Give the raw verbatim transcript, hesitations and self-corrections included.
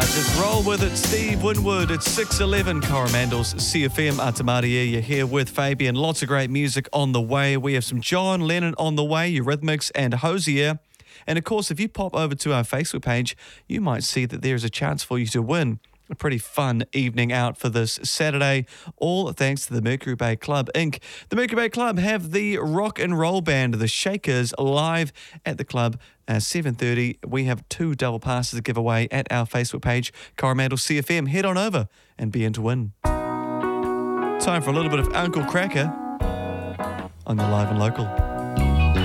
Just roll with it, Steve Winwood. It's six eleven, Coromandel's C F M Atamaria. You're here with Fabian. Lots of great music on the way. We have some John Lennon on the way, Eurythmics and Hosier. And of course, if you pop over to our Facebook page, you might see that there's a chance for you to win a pretty fun evening out for this Saturday, all thanks to the Mercury Bay Club, Incorporated. The Mercury Bay Club have the rock and roll band, the Shakers, live at the club at seven thirty. We have two double passes to give away at our Facebook page, Coromandel C F M. Head on over and be in to win. Time for a little bit of Uncle Cracker on the Live and Local.